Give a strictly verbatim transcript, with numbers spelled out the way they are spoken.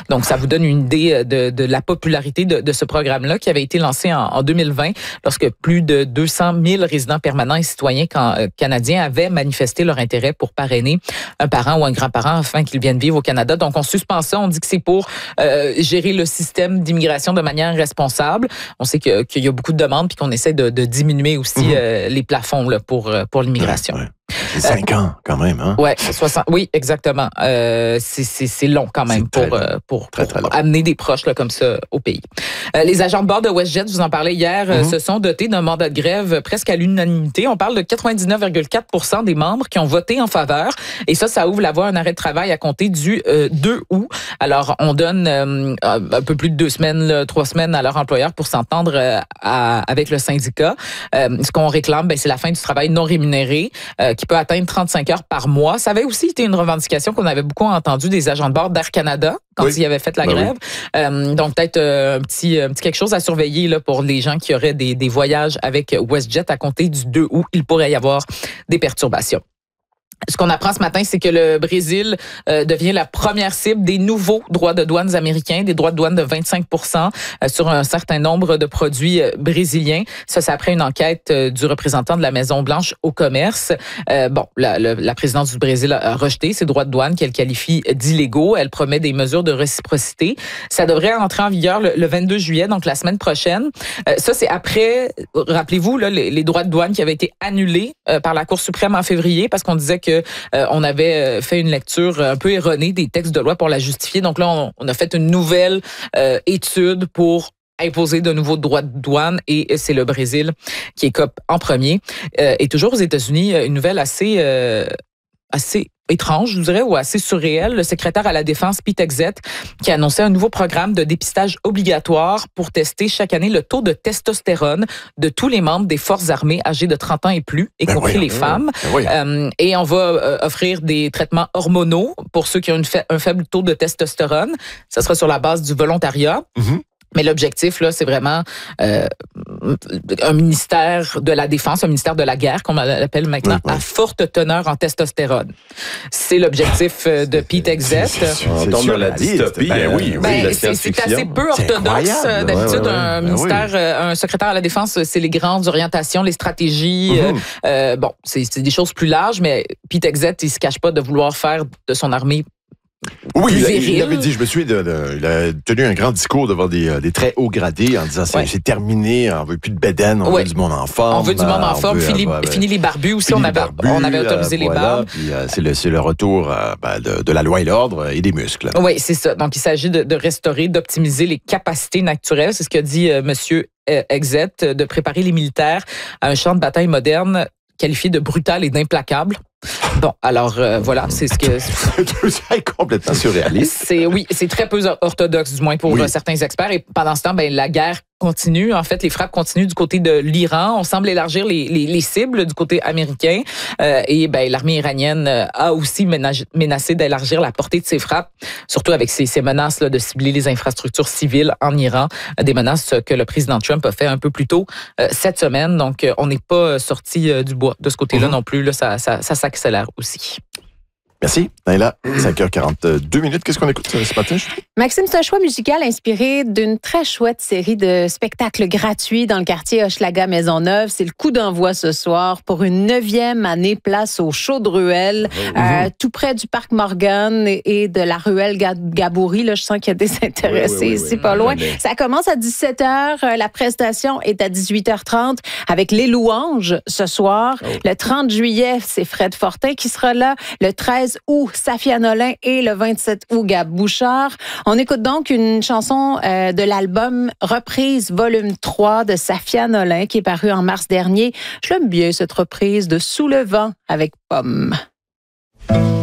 Donc, ça vous donne une idée de, de la popularité de, de ce programme-là qui avait été lancé en, en deux mille vingt lorsque plus de deux cent mille résidents permanents et citoyens can, euh, canadiens avaient manifesté leur intérêt pour parrainer un parent ou un grand-parent afin qu'ils viennent vivre au Canada. Donc, on suspend ça. On dit que c'est pour euh, gérer le système d'immigration de manière responsable. On sait que, qu'il y a beaucoup de demandes puis qu'on essaie de, de diminuer aussi mmh. euh, les plafonds là, pour, pour l'immigration. Ouais, ouais. C'est cinq euh, ans, quand même, hein? Ouais, soixante Oui, exactement. Euh, c'est, c'est, c'est long, quand même, pour, long. Euh, pour, très, pour très amener des proches là, comme ça au pays. Euh, les agents de bord de WestJet, je vous en parlais hier, mm-hmm. euh, se sont dotés d'un mandat de grève presque à l'unanimité. On parle de quatre-vingt-dix-neuf virgule quatre pour cent des membres qui ont voté en faveur. Et ça, ça ouvre la voie à un arrêt de travail à compter du euh, deux août. Alors, on donne euh, un peu plus de deux semaines, là, trois semaines à leur employeur pour s'entendre euh, à, avec le syndicat. Euh, ce qu'on réclame, ben, c'est la fin du travail non rémunéré euh, qui peut atteindre trente-cinq heures par mois. Ça avait aussi été une revendication qu'on avait beaucoup entendue des agents de bord d'Air Canada quand oui. ils avaient fait la ben grève. Oui. Euh, donc, peut-être euh, un, petit, un petit quelque chose à surveiller là, pour les gens qui auraient des, des voyages avec WestJet à compter du deux août. Il pourrait y avoir des perturbations. Ce qu'on apprend ce matin, c'est que le Brésil euh, devient la première cible des nouveaux droits de douane américains, des droits de douane de vingt-cinq pour cent euh, sur un certain nombre de produits euh, brésiliens. Ça, c'est après une enquête euh, du représentant de la Maison-Blanche au commerce. Euh, bon, la, la, la présidence du Brésil a rejeté ces droits de douane qu'elle qualifie d'illégaux. Elle promet des mesures de réciprocité. Ça devrait entrer en vigueur le, le vingt-deux juillet, donc la semaine prochaine. Euh, ça, c'est après, rappelez-vous, là, les, les droits de douane qui avaient été annulés euh, par la Cour suprême en février parce qu'on disait que Euh, on avait fait une lecture un peu erronée des textes de loi pour la justifier. Donc là, on, on a fait une nouvelle euh, étude pour imposer de nouveaux droits de douane et c'est le Brésil qui écope en premier. Euh, et toujours aux États-Unis, une nouvelle assez... Euh, assez étrange, je vous dirais, ou assez surréel, le secrétaire à la Défense, Pete Hegseth, qui a annoncé un nouveau programme de dépistage obligatoire pour tester chaque année le taux de testostérone de tous les membres des forces armées âgés de trente ans et plus, y compris ben oui, les oui, femmes. Ben oui. euh, et on va euh, offrir des traitements hormonaux pour ceux qui ont une fa- un faible taux de testostérone. Ça sera sur la base du volontariat. Mm-hmm. Mais l'objectif, là, c'est vraiment euh, un ministère de la Défense, un ministère de la guerre, qu'on l'appelle maintenant, oui, oui. à forte teneur en testostérone. C'est l'objectif de Pete Hegseth. On tombe dans la dystopie. Ben oui, oui, ben, la c'est, c'est assez peu orthodoxe. D'habitude, ouais, ouais, un ben ministère, oui. un secrétaire à la Défense, c'est les grandes orientations, les stratégies. Mm-hmm. Euh, bon, c'est, c'est des choses plus larges, mais Pete Hegseth, il se cache pas de vouloir faire de son armée Oui, il, il, il avait dit, je me souviens, de, de, il a tenu un grand discours devant des, des très hauts gradés en disant c'est, ouais. c'est terminé, on veut plus de bédaine, on ouais. veut du monde en forme. On veut du monde en forme, fini, euh, fini les barbus aussi, on avait, barbus, on avait autorisé euh, les voilà, barbes. Puis, euh, c'est, le, c'est le retour euh, ben, de, de la loi et l'ordre et des muscles. Oui, c'est ça. Donc, il s'agit de, de restaurer, d'optimiser les capacités naturelles. C'est ce qu'a dit euh, M. Hegseth, de préparer les militaires à un champ de bataille moderne qualifié de brutal et d'implacable. Bon, alors euh, voilà, c'est ce que... C'est complètement surréaliste. C'est, oui, c'est très peu orthodoxe, du moins pour oui. certains experts. Et pendant ce temps, ben, la guerre continue. En fait, les frappes continuent du côté de l'Iran. On semble élargir les, les, les cibles du côté américain. Euh, et ben, l'armée iranienne a aussi menacé, menacé d'élargir la portée de ses frappes, surtout avec ces, ces menaces là, de cibler les infrastructures civiles en Iran. Des menaces que le président Trump a fait un peu plus tôt euh, cette semaine. Donc, on n'est pas sorti euh, du bois de ce côté-là mm-hmm. non plus. Là, ça, ça, ça s'accélère aussi. Merci. Naila, cinq heures quarante-deux minutes. Qu'est-ce qu'on écoute ce matin? Maxime, c'est un choix musical inspiré d'une très chouette série de spectacles gratuits dans le quartier Hochelaga-Maisonneuve. C'est le coup d'envoi ce soir pour une neuvième année place au Show de Ruelle, oh, euh, mmh. tout près du parc Morgan et de la ruelle Gaboury. Là, je sens qu'il y a des intéressés oui, oui, oui, ici, oui, pas oui, loin. Oui. Ça commence à dix-sept heures. La prestation est à dix-huit heures trente avec les louanges ce soir. Oh. Le trente juillet, c'est Fred Fortin qui sera là. Le treize août, Safia Nolin et le vingt-sept août, Gab Bouchard. On écoute donc une chanson euh, de l'album Reprise volume trois de Safia Nolin qui est paru en mars dernier. Je l'aime bien, cette reprise de Sous le vent avec Pomme.